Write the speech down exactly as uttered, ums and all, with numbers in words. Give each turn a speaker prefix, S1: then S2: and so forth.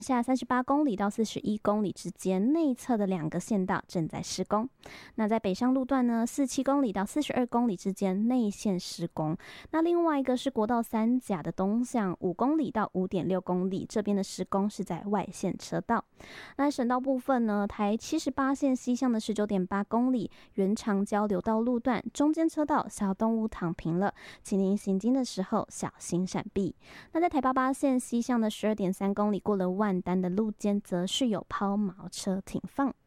S1: 下三十八公里到四十一公里之间，内侧的两个县道正在施工。那在北上路段呢，四十七公里到四十二公里之间内线施工。那另外一个是国道三甲的东向，五公里到五点六公里，这边的施工是在外线车道。那省道部分呢，台七十八线西向的十九点八公里，原长交流道路段中间车道小动物躺平了，请您行经的时候小心闪避。那在台八八线西向的十二点三公里，过了万丹的路肩则是有抛锚车停放。